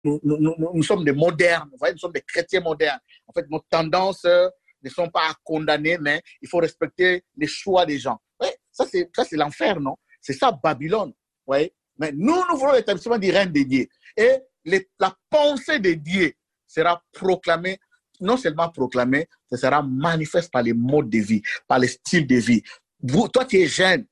nous sommes des modernes, vous voyez, nous sommes des chrétiens modernes. En fait, nos tendances ne sont pas à condamner, mais il faut respecter les choix des gens. Ouais, ça, c'est l'enfer, non? C'est ça, Babylone. Ouais. Mais nous voulons l'établissement du règne de Dieu. Et la pensée de Dieu sera proclamée, non seulement proclamée, ça sera manifeste par les modes de vie, par les styles de vie. Toi, tu es jeune,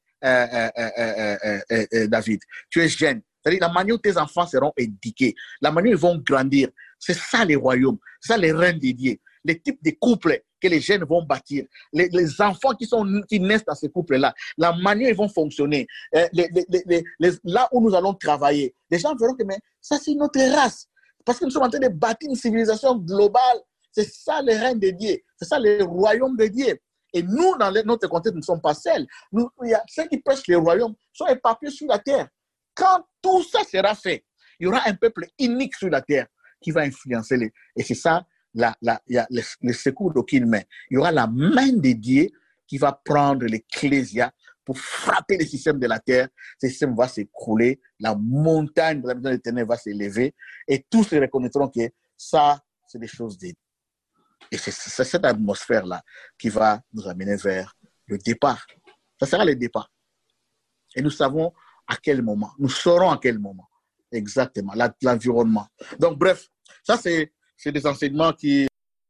David. Tu es jeune. C'est-à-dire la manière où tes enfants seront éduqués, la manière où ils vont grandir. C'est ça les royaumes, c'est ça les règnes de Dieu. Les types de couples que les jeunes vont bâtir, les enfants qui naissent dans ces couples-là, la manière où ils vont fonctionner, là où nous allons travailler. Les gens verront que mais ça, c'est notre race. Parce que nous sommes en train de bâtir une civilisation globale. C'est ça le règne de Dieu. C'est ça le royaume de Dieu. Et nous, dans notre contexte, nous ne sommes pas seuls. Ceux qui prêchent le royaume sont éparpillés sur la terre. Quand tout ça sera fait, il y aura un peuple unique sur la terre qui va influencer les. Et c'est ça, le secours d'aucune main. Il y aura la main de Dieu qui va prendre l'ecclésia pour frapper le système de la terre. Ce système va s'écrouler, la montagne de la maison éternelle va s'élever et tous se reconnaîtront que ça, c'est des choses de Dieu. Et c'est cette atmosphère-là qui va nous amener vers le départ. Ça sera le départ. Et nous savons à quel moment, nous saurons à quel moment exactement, l'environnement. Donc, bref, ça, c'est des enseignements qui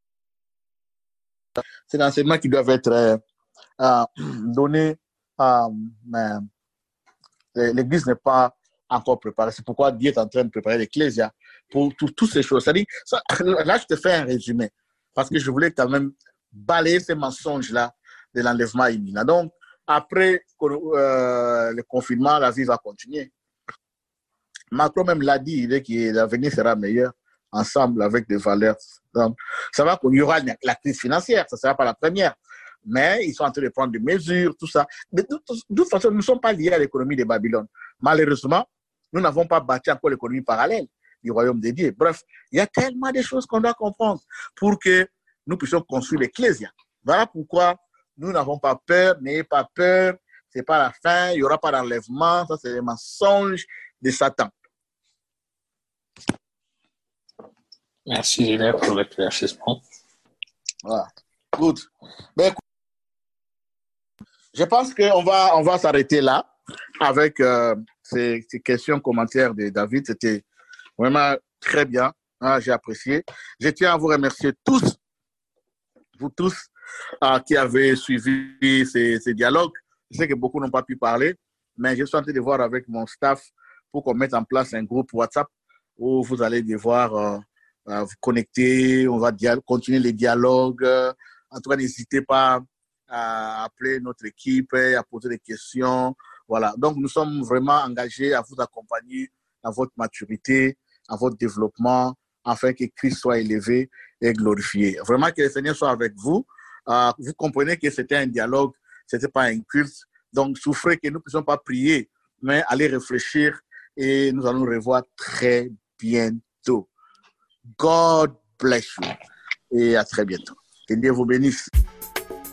doivent être donnés. Mais l'Église n'est pas encore préparée. C'est pourquoi Dieu est en train de préparer l'Ecclésia pour toutes ces choses. C'est-à-dire, là, je te fais un résumé parce que je voulais quand même balayer ces mensonges-là de l'enlèvement imminent. Donc, après le confinement, la vie va continuer. Macron même l'a dit, il dit que l'avenir sera meilleur ensemble avec des valeurs. Donc, ça va qu'il y aura la crise financière, ça ne sera pas la première. Mais ils sont en train de prendre des mesures, tout ça. Mais de toute façon, nous ne sommes pas liés à l'économie de Babylone. Malheureusement, nous n'avons pas bâti encore l'économie parallèle du royaume de Dieu. Bref, il y a tellement de choses qu'on doit comprendre pour que nous puissions construire l'Ecclésia. Voilà pourquoi nous n'avons pas peur, n'ayez pas peur, ce n'est pas la fin, il n'y aura pas d'enlèvement, ça c'est les mensonges de Satan. Merci Gilles pour l'éclaircissement. Voilà. Good. Ben, écoute, je pense qu'on va s'arrêter là avec ces questions, commentaires de David. C'était vraiment très bien. Hein, j'ai apprécié. Je tiens à vous remercier tous, vous tous, qui avez suivi ces dialogues. Je sais que beaucoup n'ont pas pu parler, mais je suis en train de voir avec mon staff pour qu'on mette en place un groupe WhatsApp où vous allez devoir vous connecter, on va continuer les dialogues. En tout cas, n'hésitez pas à appeler notre équipe et à poser des questions. Voilà. Donc, nous sommes vraiment engagés à vous accompagner dans votre maturité, à votre développement, afin que Christ soit élevé et glorifié. Vraiment, que le Seigneur soit avec vous. Vous comprenez que c'était un dialogue, ce n'était pas un culte. Donc, souffrez que nous ne puissions pas prier, mais allez réfléchir et nous allons nous revoir très bientôt. God bless you. Et à très bientôt. Que Dieu vous bénisse.